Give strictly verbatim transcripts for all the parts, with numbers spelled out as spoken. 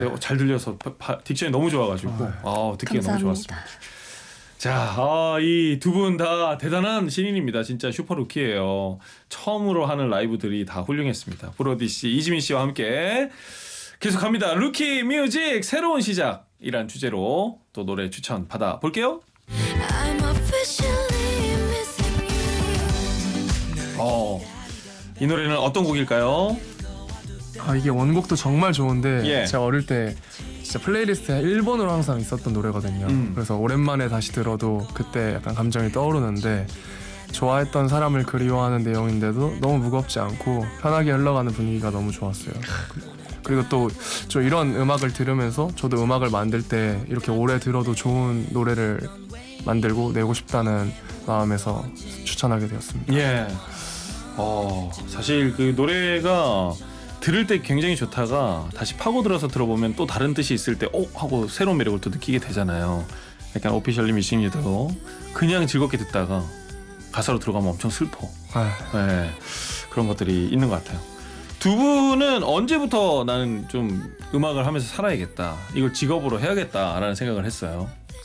네, 잘 들려서 바, 바, 딕션이 너무 좋아가지고 아, 듣기가 감사합니다. 너무 좋았습니다. 자, 아, 이 두 분 다 대단한 신인입니다. 진짜 슈퍼 루키예요. 처음으로 하는 라이브들이 다 훌륭했습니다. 브로디 씨, 이지민 씨와 함께 계속합니다. 루키 뮤직 새로운 시작이란 주제로 또 노래 추천 받아 볼게요. 어, 이 노래는 어떤 곡일까요? 아, 이게 원곡도 정말 좋은데 예. 제가 어릴 때 진짜 플레이리스트에 일 번으로 항상 있었던 노래거든요. 음. 그래서 오랜만에 다시 들어도 그때 약간 감정이 떠오르는데 좋아했던 사람을 그리워하는 내용인데도 너무 무겁지 않고 편하게 흘러가는 분위기가 너무 좋았어요. 그리고 또 저 이런 음악을 들으면서 저도 음악을 만들 때 이렇게 오래 들어도 좋은 노래를 만들고 내고 싶다는 마음에서 추천하게 되었습니다. 예. 어, 사실 그 노래가 들을 때 굉장히 좋다가 다시 파고들어서 들어보면 또 다른 뜻이 있을 때 오! 하고 새로운 매력을 또 느끼게 되잖아요. 약간 오피셜리 미싱유도 그냥 즐겁게 듣다가 가사로 들어가면 엄청 슬퍼. 아, 네, 그런 것들이 있는 것 같아요. 두 분은 언제부터 나는 좀 음악을 하면서 살아야겠다, 이걸 직업으로 해야겠다라는 생각을 했어요?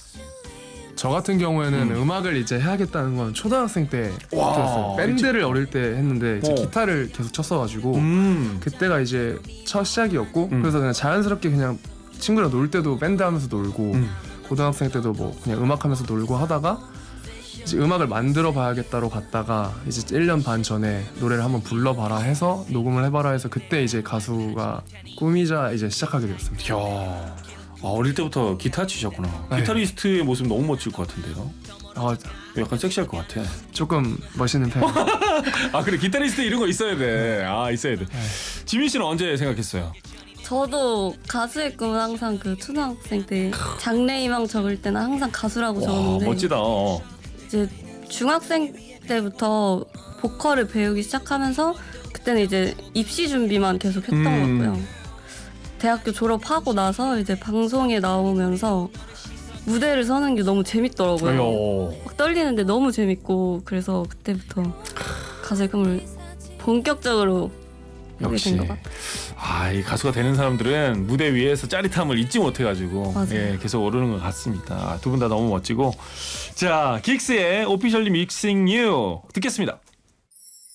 저 같은 경우에는 음. 음. 악을 이제 해야겠다는 건 초등학생 때 와, 들었어요. 밴드를 어릴 때 했는데 이제 어. 기타를 계속 쳤어가지고 음, 그때가 이제 첫 시작이었고 음. 그래서 그냥 자연스럽게 그냥 친구랑 놀 때도 밴드 하면서 놀고 음. 고등학생 때도 뭐 그냥 음악 하면서 놀고 하다가 이제 음악을 만들어 봐야겠다로 갔다가 이제 일 년 반 전에 노래를 한번 불러봐라 해서 녹음을 해봐라 해서 그때 이제 가수가 꿈이자 이제 시작하게 되었습니다. 이야, 아, 어릴 때부터 기타 치셨구나. 네. 기타리스트의 모습 너무 멋질 것 같은데요? 아, 약간 섹시할 것 같아. 조금 멋있는 편. 아, 그래, 기타리스트 이런 거 있어야 돼. 아, 있어야 돼. 네. 지민 씨는 언제 생각했어요? 저도 가수의 꿈은 항상 그 초등학생 때 장래희망 적을 때는 항상 가수라고 와, 적었는데 멋지다. 어. 이제 중학생 때부터 보컬을 배우기 시작하면서 그때는 이제 입시 준비만 계속 했던 음. 것 같고요. 대학교 졸업하고 나서 이제 방송에 나오면서 무대를 서는 게 너무 재밌더라고요. 어휴. 막 떨리는데 너무 재밌고 그래서 그때부터 가수의 꿈을 본격적으로 하게 역시. 된 것 같아요. 아, 이 가수가 되는 사람들은 무대 위에서 짜릿함을 잊지 못해가지고 맞아요. 예, 계속 오르는 것 같습니다. 두 분 다 너무 멋지고, 자, 긱스의 오피셜리 믹싱 유 듣겠습니다.